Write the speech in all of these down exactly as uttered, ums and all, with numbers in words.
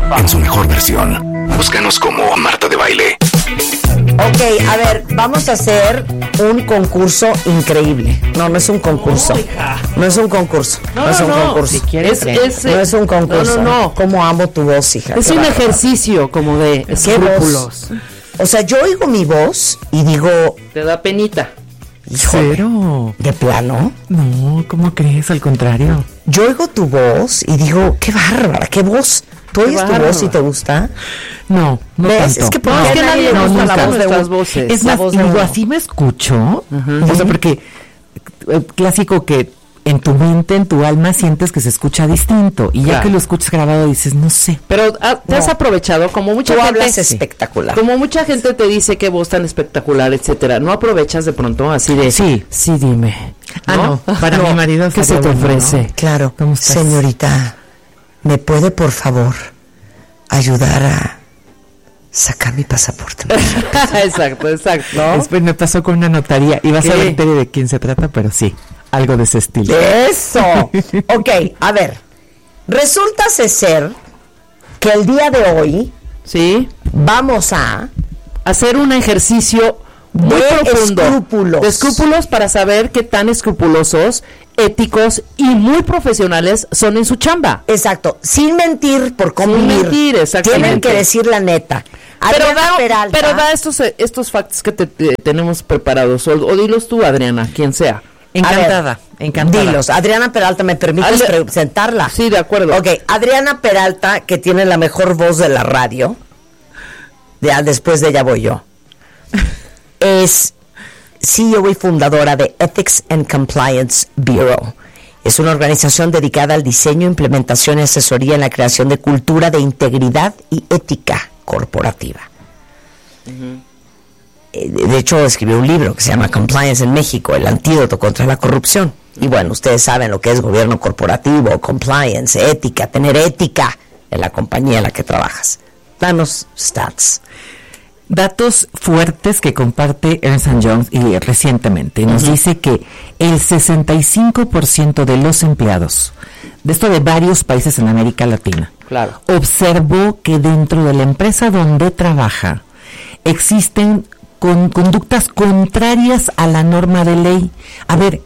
en su mejor versión. Búscanos como Marta de Baile. Ok, a ver, vamos a hacer un concurso increíble. No, no es un concurso. No es un concurso. No, no es un no, concurso. Si quieres, es, es, no es un concurso. No, no, no. Cómo amo tu voz, hija. Es un bárbaro. Ejercicio como de escrúpulos. O sea, yo oigo mi voz y digo... Te da penita. Híjole, ¿Cero? ¿de plano? No, ¿cómo crees? Al contrario. Yo oigo tu voz y digo, qué bárbara, qué voz. ¿Tú oyes tu voz y te gusta? No, no ¿Ves? tanto. Es que, por no, es que nadie no, le gusta nunca. la voz de nuestras voces. Es la más, voz de digo, uno. así me escucho. Uh-huh. O sea, porque eh, clásico que en tu mente, en tu alma, sientes que se escucha distinto. Y ya claro. que lo escuchas grabado dices, no sé. Pero ah, te no. has aprovechado, como mucha Tú gente... hablas espectacular. Como mucha gente te dice qué voz tan espectacular, etcétera. ¿No aprovechas de pronto así de... Sí, sí, dime. Ah, no, para no. mi marido. ¿Qué se te bueno, ofrece? ¿no? Claro. ¿Cómo estás? Señorita, ¿me puede, por favor, ayudar a sacar mi pasaporte? Exacto, exacto. ¿no? Después me pasó con una notaría. Iba a ¿Qué? saber de quién se trata, pero sí, algo de ese estilo. ¡Eso! Ok, a ver. Resulta ser que el día de hoy Sí. vamos a... Hacer un ejercicio muy De profundo. escrúpulos. De escrúpulos para saber qué tan escrupulosos, éticos y muy profesionales son en su chamba. Exacto, sin mentir por convivir. Sin mentir, exactamente. Tienen que decir la neta. Pero Adriana da, Peralta, pero da estos, eh, estos facts que te, te- tenemos preparados. O, o dilos tú, Adriana, quien sea. Encantada, A ver, encantada. Dilos, Adriana Peralta, ¿me permites Ale- presentarla? Sí, de acuerdo. Ok, Adriana Peralta, que tiene la mejor voz de la radio, ya después de ella voy yo, es C E O y fundadora de Ethics and Compliance Bureau. Es una organización dedicada al diseño, implementación y asesoría en la creación de cultura de integridad y ética corporativa. Eh, de de hecho, escribió un libro que se llama Compliance en México, el antídoto contra la corrupción. Y bueno, ustedes saben lo que es gobierno corporativo, compliance, ética, tener ética en la compañía en la que trabajas. Danos stats. Datos fuertes que comparte Ernst and Young y recientemente nos uh-huh. dice que el sesenta y cinco por ciento de los empleados de esto de varios países en América Latina Claro. observó que dentro de la empresa donde trabaja existen con conductas contrarias a la norma de ley. A ver,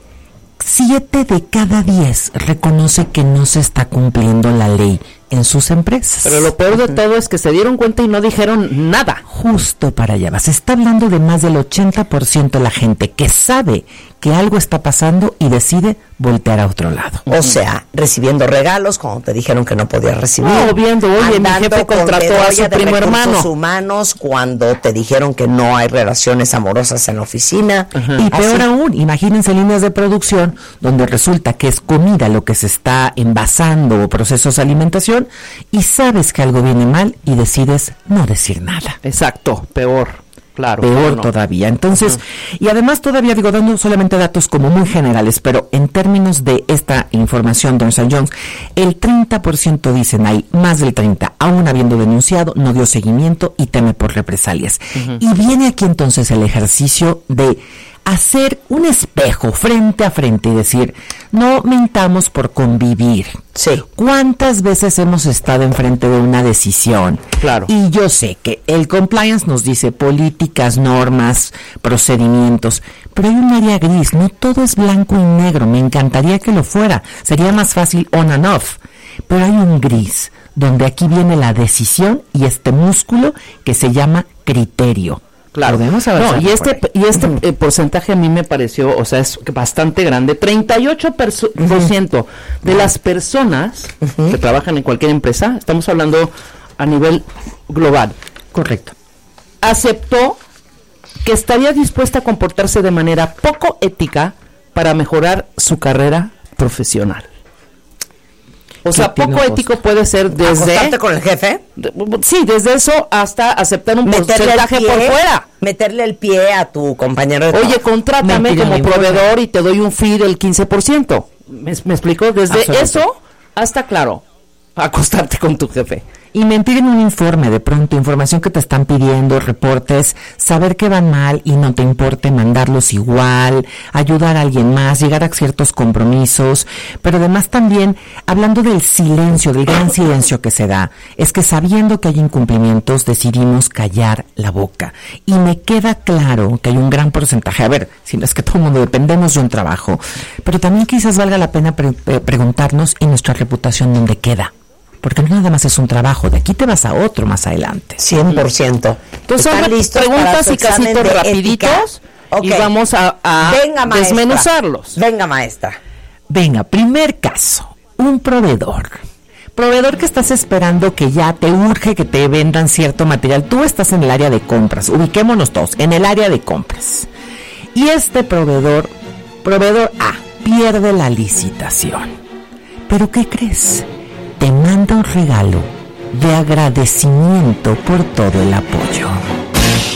siete de cada diez reconoce que no se está cumpliendo la ley en sus empresas. Pero lo peor de todo es que se dieron cuenta y no dijeron nada. Justo para allá va. Se está hablando de más del ochenta por ciento de la gente que sabe que algo está pasando y decide voltear a otro lado. O sea, recibiendo regalos cuando te dijeron que no podías recibir. No, viendo, oye, mi Andando jefe con contrató a medalla su de primo recursos hermano. humanos cuando te dijeron que no hay relaciones amorosas en la oficina. Ajá. Y peor Así. aún, imagínense líneas de producción donde resulta que es comida lo que se está envasando o procesos de alimentación y sabes que algo viene mal y decides no decir nada. Exacto, peor. Claro. Peor no. todavía. Entonces, uh-huh. y además todavía digo, dando solamente datos como muy generales, pero en términos de esta información de Ernst and Young, el treinta por ciento dicen ahí, más del treinta, aún habiendo denunciado, no dio seguimiento y teme por represalias. Uh-huh. Y viene aquí entonces el ejercicio de hacer un espejo frente a frente y decir, no mentamos por convivir. Sí. ¿Cuántas veces hemos estado enfrente de una decisión? Claro. Y yo sé que el compliance nos dice políticas, normas, procedimientos, pero hay un área gris, no todo es blanco y negro, me encantaría que lo fuera, sería más fácil on and off, pero hay un gris, donde aquí viene la decisión y este músculo que se llama criterio. Claro. Podemos No, avanzar y este por y este uh-huh. eh, porcentaje a mí me pareció, o sea, es bastante grande. treinta y ocho por ciento uh-huh. de las personas uh-huh. que trabajan en cualquier empresa, estamos hablando a nivel global. Correcto. Aceptó que estaría dispuesta a comportarse de manera poco ética para mejorar su carrera profesional. O sea, poco ético puede ser desde... ¿Acostarte con el jefe? De, sí, desde eso hasta aceptar un porcentaje por fuera. Meterle el pie a tu compañero de Oye, contrátame como proveedor y te doy un fee del quince por ciento. ¿Me, me explico? Desde eso hasta, claro, acostarte con tu jefe. y me piden un informe de pronto, información que te están pidiendo, reportes, saber que van mal y no te importe mandarlos igual, ayudar a alguien más, llegar a ciertos compromisos, pero además también, hablando del silencio, del gran silencio que se da, es que sabiendo que hay incumplimientos decidimos callar la boca. Y me queda claro que hay un gran porcentaje, a ver, si no es que todo el mundo dependemos de un trabajo, pero también quizás valga la pena pre- pre- preguntarnos y nuestra reputación dónde queda. Porque no nada más es un trabajo, de aquí te vas a otro más adelante. cien por ciento. Entonces, son listos para preguntas su y examen casitos de rapiditos ética? y Ok. vamos a, a Venga, maestra. desmenuzarlos. Venga, maestra. Venga, primer caso, un proveedor. Proveedor que estás esperando que ya te urge que te vendan cierto material. Tú estás en el área de compras, ubiquémonos todos, en el área de compras. Y este proveedor, proveedor A, pierde la licitación. ¿Pero qué crees? Te manda un regalo de agradecimiento por todo el apoyo.